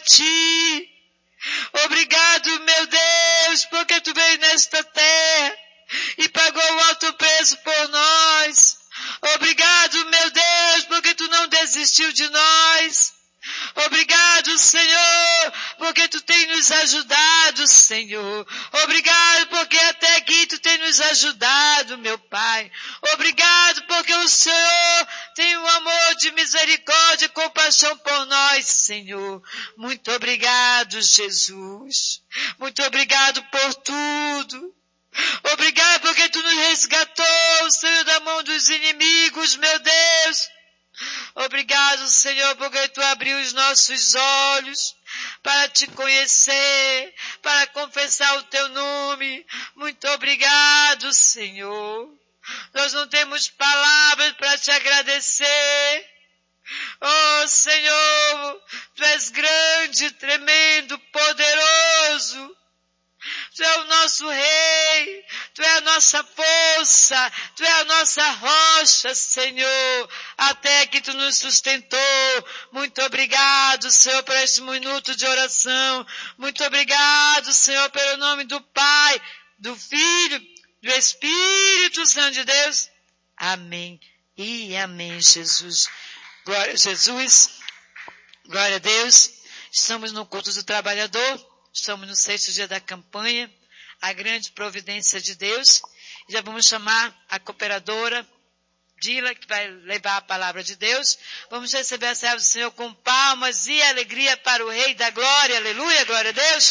ti. Obrigado, meu Deus, porque tu veio nesta terra e pagou o alto preço por nós. Obrigado, meu Deus, porque tu não desistiu de nós. Obrigado, Senhor, porque tu tem nos ajudado, Senhor. Obrigado porque até aqui tu tem nos ajudado, meu Pai. Obrigado porque o Senhor tem um amor de misericórdia e compaixão por nós, Senhor. Muito obrigado, Jesus. Muito obrigado por tudo. Obrigado porque tu nos resgatou, Senhor, da mão dos inimigos, meu Deus. Obrigado, Senhor, porque tu abriu os nossos olhos para te conhecer, para confessar o teu nome. Muito obrigado, Senhor. Nós não temos palavras para te agradecer. Oh, Senhor, tu és grande, tremendo, poderoso. Tu é o nosso Rei, Tu é a nossa força, Tu é a nossa rocha, Senhor, até que Tu nos sustentou. Muito obrigado, Senhor, por este minuto de oração. Muito obrigado, Senhor, pelo nome do Pai, do Filho, do Espírito Santo de Deus. Amém e amém, Jesus. Glória a Jesus, glória a Deus. Estamos no culto do trabalhador. Estamos no 6º dia da campanha, a grande providência de Deus. Já vamos chamar a cooperadora Dila, que vai levar a palavra de Deus. Vamos receber a serva do Senhor com palmas e alegria para o Rei da Glória. Aleluia, glória a Deus.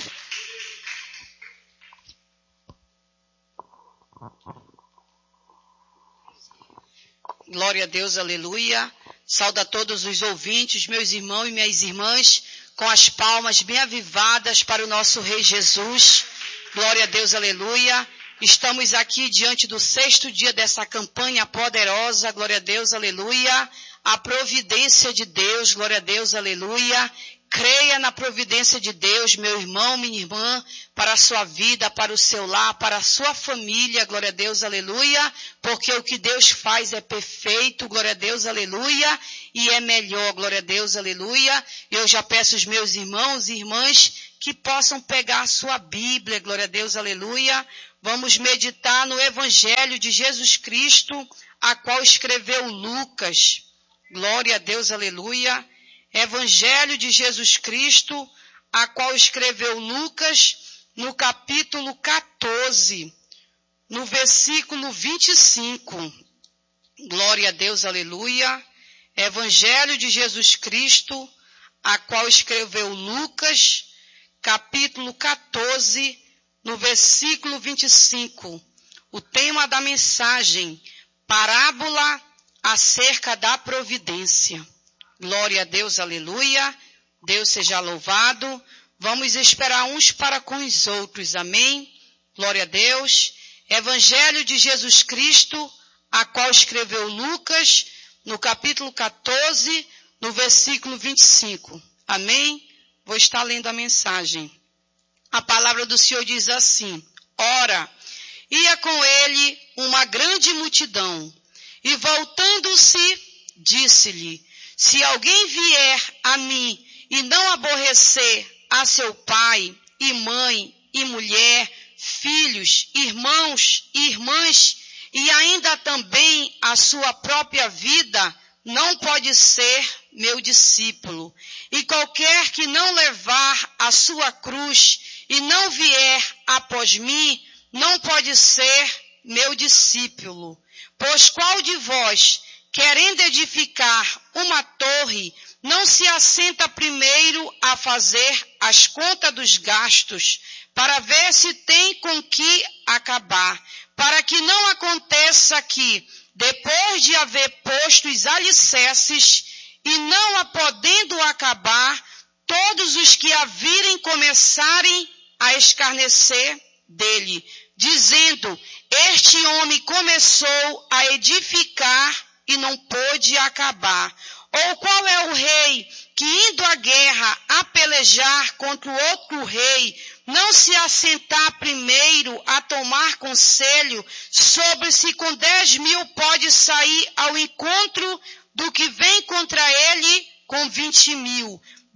Glória a Deus, aleluia. Saúdo a todos os ouvintes, meus irmãos e minhas irmãs, com as palmas bem avivadas para o nosso Rei Jesus. Glória a Deus, aleluia. Estamos aqui diante do 6º dia dessa campanha poderosa, glória a Deus, aleluia. A providência de Deus, glória a Deus, aleluia. Creia na providência de Deus, meu irmão, minha irmã, para a sua vida, para o seu lar, para a sua família, glória a Deus, aleluia, porque o que Deus faz é perfeito, glória a Deus, aleluia, e é melhor, glória a Deus, aleluia. Eu já peço aos meus irmãos e irmãs que possam pegar a sua Bíblia, glória a Deus, aleluia. Vamos meditar no Evangelho de Jesus Cristo, a qual escreveu Lucas, glória a Deus, aleluia. Evangelho de Jesus Cristo, a qual escreveu Lucas, no capítulo 14, no versículo 25. Glória a Deus, aleluia. Evangelho de Jesus Cristo, a qual escreveu Lucas, capítulo 14, no versículo 25. O tema da mensagem, parábola acerca da providência. Glória a Deus, aleluia. Deus seja louvado. Vamos esperar uns para com os outros, amém? Glória a Deus. Evangelho de Jesus Cristo, a qual escreveu Lucas, no capítulo 14, no versículo 25. Amém? Vou estar lendo a mensagem. A palavra do Senhor diz assim: Ora, ia com ele uma grande multidão, e voltando-se, disse-lhe: Se alguém vier a mim e não aborrecer a seu pai e mãe e mulher, filhos, irmãos e irmãs, e ainda também a sua própria vida, não pode ser meu discípulo. E qualquer que não levar a sua cruz e não vier após mim, não pode ser meu discípulo. Pois qual de vós, querendo edificar uma torre, não se assenta primeiro a fazer as contas dos gastos, para ver se tem com que acabar, para que não aconteça que, depois de haver posto os alicerces, e não a podendo acabar, todos os que a virem começarem a escarnecer dele, dizendo: Este homem começou a edificar e não pôde acabar. Ou qual é o rei que, indo à guerra a pelejar contra o outro rei, não se assentar primeiro a tomar conselho sobre se com 10.000 pode sair ao encontro do que vem contra ele com 20.000?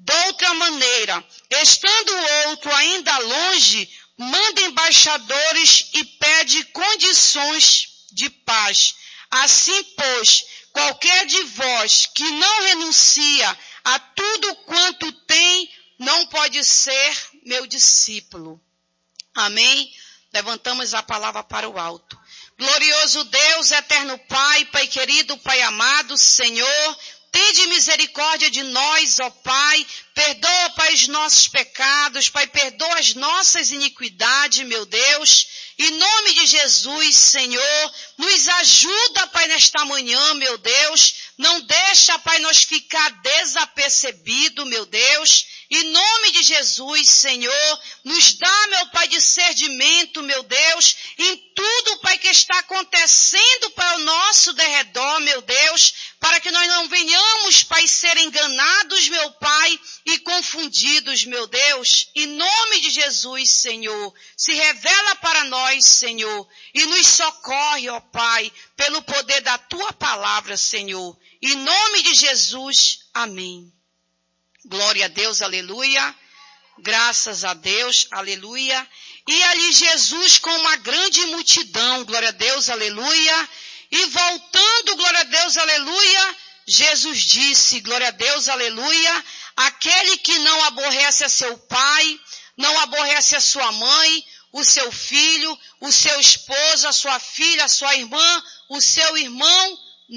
De outra maneira, estando o outro ainda longe, manda embaixadores e pede condições de paz. Assim, pois, qualquer de vós que não renuncia a tudo quanto tem, não pode ser meu discípulo. Amém? Levantamos a palavra para o alto. Glorioso Deus, eterno Pai, Pai querido, Pai amado, Senhor, tende misericórdia de nós, ó Pai. Perdoa, Pai, os nossos pecados. Pai, perdoa as nossas iniquidades, meu Deus. Em nome de Jesus, Senhor, nos ajuda, Pai, nesta manhã, meu Deus. Não deixa, Pai, nós ficar desapercebido, meu Deus. Em nome de Jesus, Senhor, nos dá, meu Pai, discernimento, meu Deus, em tudo, Pai, que está acontecendo para o nosso derredor, meu Deus, para que nós não venhamos, Pai, ser enganados, meu Pai, e confundidos, meu Deus. Em nome de Jesus, Senhor, se revela para nós, Senhor, e nos socorre, ó Pai, pelo poder da Tua palavra, Senhor. Em nome de Jesus, amém. Glória a Deus, aleluia. Graças a Deus, aleluia. E ali Jesus com uma grande multidão, glória a Deus, aleluia. E voltando, glória a Deus, aleluia, Jesus disse, glória a Deus, aleluia, aquele que não aborrece a seu pai, não aborrece a sua mãe, o seu filho, o seu esposo, a sua filha, a sua irmã, o seu irmão,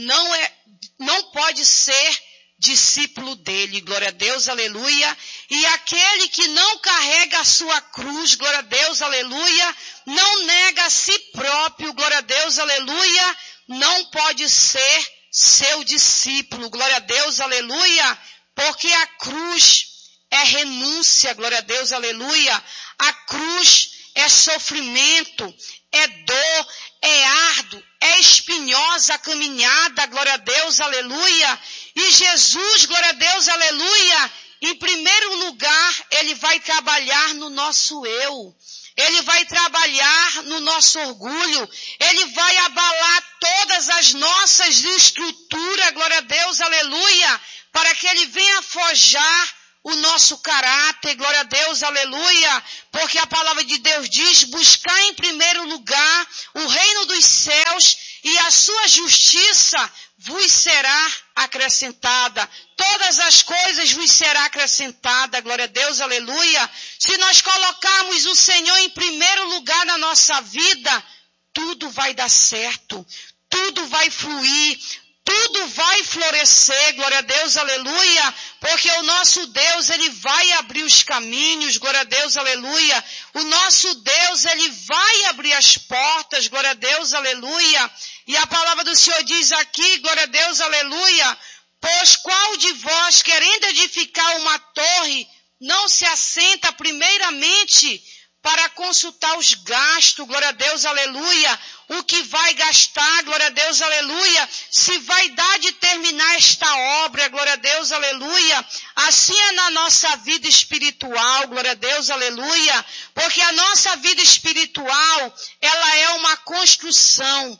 não pode ser discípulo dele, glória a Deus, aleluia. E aquele que não carrega a sua cruz, glória a Deus, aleluia, não nega a si próprio, glória a Deus, aleluia, não pode ser seu discípulo, glória a Deus, aleluia, porque a cruz é renúncia, glória a Deus, aleluia, a cruz é sofrimento, é dor, é árduo, é espinhosa a caminhada, glória a Deus, aleluia. E Jesus, glória a Deus, aleluia, em primeiro lugar, Ele vai trabalhar no nosso eu. Ele vai trabalhar no nosso orgulho. Ele vai abalar todas as nossas estruturas, glória a Deus, aleluia, para que Ele venha forjar o nosso caráter, glória a Deus, aleluia, porque a palavra de Deus diz, buscar em primeiro lugar o reino dos céus e a sua justiça vos será acrescentada. Todas as coisas vos será acrescentada, glória a Deus, aleluia. Se nós colocarmos o Senhor em primeiro lugar na nossa vida, tudo vai dar certo, tudo vai fluir, tudo vai florescer, glória a Deus, aleluia, porque o nosso Deus, Ele vai abrir os caminhos, glória a Deus, aleluia. O nosso Deus, Ele vai abrir as portas, glória a Deus, aleluia. E a palavra do Senhor diz aqui, glória a Deus, aleluia, pois qual de vós, querendo edificar uma torre, não se assenta primeiramente para consultar os gastos, glória a Deus, aleluia, o que vai gastar, glória a Deus, aleluia, se vai dar de terminar esta obra, glória a Deus, aleluia, assim é na nossa vida espiritual, glória a Deus, aleluia, porque a nossa vida espiritual, ela é uma construção,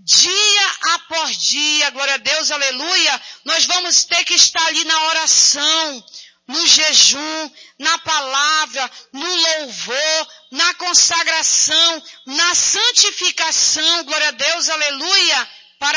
dia após dia, glória a Deus, aleluia, nós vamos ter que estar ali na oração, no jejum, na palavra, no louvor, na consagração, na santificação, glória a Deus, aleluia,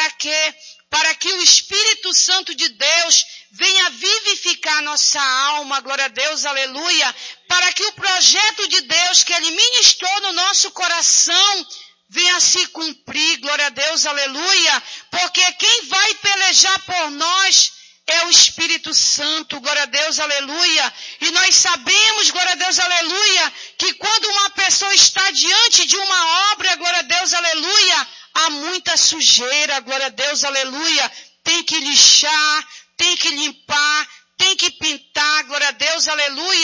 para que o Espírito Santo de Deus venha vivificar nossa alma, glória a Deus, aleluia, para que o projeto de Deus que Ele ministrou no nosso coração venha se cumprir, glória a Deus, aleluia, porque quem vai pelejar por nós é o Espírito Santo, glória a Deus, aleluia. E nós sabemos, glória a Deus, aleluia, que quando uma pessoa está diante de uma obra, glória a Deus, aleluia, há muita sujeira, glória a Deus, aleluia. Tem que lixar, tem que limpar, tem que pintar, glória a Deus, aleluia.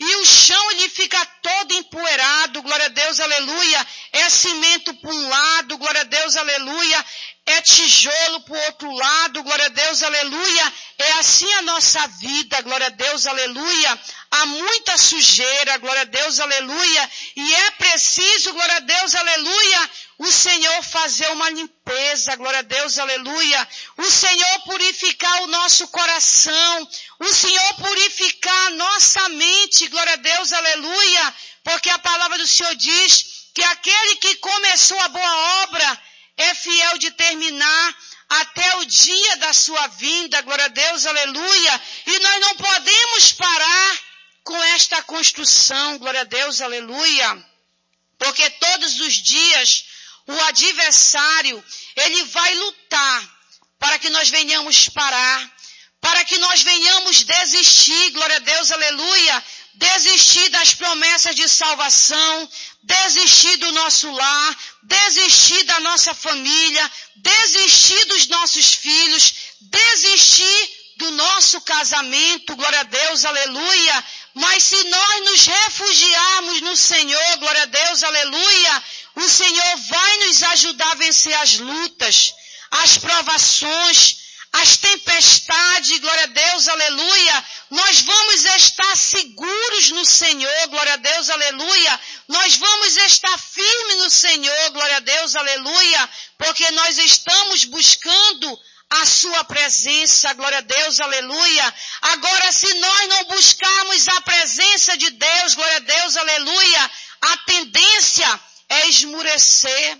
e o chão ele fica todo empoeirado, glória a Deus, aleluia, é cimento para um lado, glória a Deus, aleluia, é tijolo para o outro lado, glória a Deus, aleluia, é assim a nossa vida, glória a Deus, aleluia, há muita sujeira, glória a Deus, aleluia, e é preciso, glória a Deus, aleluia, o Senhor fazer uma limpeza, glória a Deus, aleluia, o Senhor purificar o nosso coração, o Senhor purificar a nossa mente, glória a Deus, aleluia, porque a palavra do Senhor diz que aquele que começou a boa obra é fiel de terminar até o dia da sua vinda, glória a Deus, aleluia, e nós não podemos parar com esta construção, glória a Deus, aleluia, porque todos os dias o adversário, ele vai lutar para que nós venhamos parar, para que nós venhamos desistir, glória a Deus, aleluia, desistir das promessas de salvação, desistir do nosso lar, desistir da nossa família, desistir dos nossos filhos, desistir do nosso casamento, glória a Deus, aleluia. Mas se nós nos refugiarmos no Senhor, glória a Deus, aleluia, o Senhor vai nos ajudar a vencer as lutas, as provações, as tempestades, glória a Deus, aleluia. Nós vamos estar seguros no Senhor, glória a Deus, aleluia. Nós vamos estar firmes no Senhor, glória a Deus, aleluia, porque nós estamos buscando a sua presença, glória a Deus, aleluia. Agora, se nós não buscarmos a presença de Deus, glória a Deus, aleluia, a tendência é esmurecer,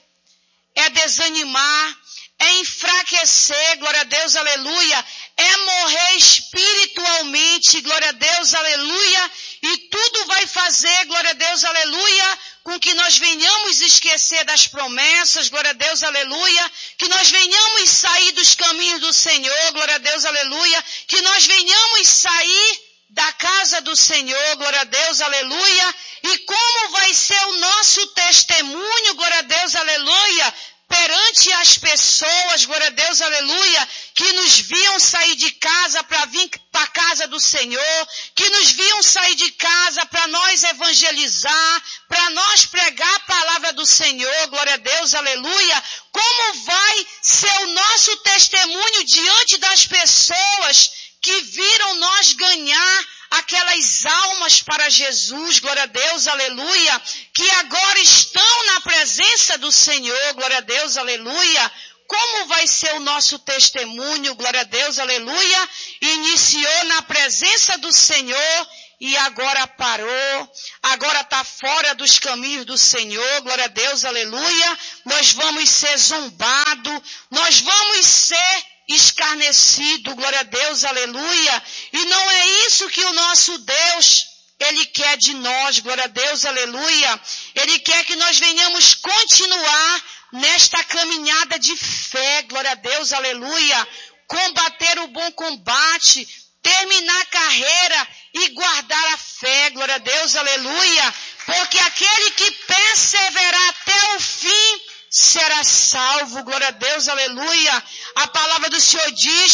é desanimar, é enfraquecer, glória a Deus, aleluia, é morrer espiritualmente, glória a Deus, aleluia, e tudo vai fazer, glória a Deus, aleluia, com que nós venhamos esquecer das promessas, glória a Deus, aleluia, que nós venhamos sair dos caminhos do Senhor, glória a Deus, aleluia, que nós venhamos sair da casa do Senhor, glória a Deus, aleluia, e como vai ser o nosso testemunho, glória a Deus, aleluia, perante as pessoas, glória a Deus, aleluia, que nos viam sair de casa para vir para a casa do Senhor, que nos viam sair de casa para nós evangelizar, para nós pregar a palavra do Senhor, glória a Deus, aleluia, como vai ser o nosso testemunho diante das pessoas que viram nós ganhar aquelas almas para Jesus, glória a Deus, aleluia, que agora estão na presença do Senhor, glória a Deus, aleluia. Como vai ser o nosso testemunho, glória a Deus, aleluia, iniciou na presença do Senhor e agora parou, agora está fora dos caminhos do Senhor, glória a Deus, aleluia, nós vamos ser zombados, nós vamos ser escarnecido, glória a Deus, aleluia, e não é isso que o nosso Deus, Ele quer de nós, glória a Deus, aleluia, Ele quer que nós venhamos continuar nesta caminhada de fé, glória a Deus, aleluia, combater o bom combate, terminar a carreira e guardar a fé, glória a Deus, aleluia, porque aquele que perseverar até o fim será salvo, glória a Deus, aleluia. A palavra do Senhor diz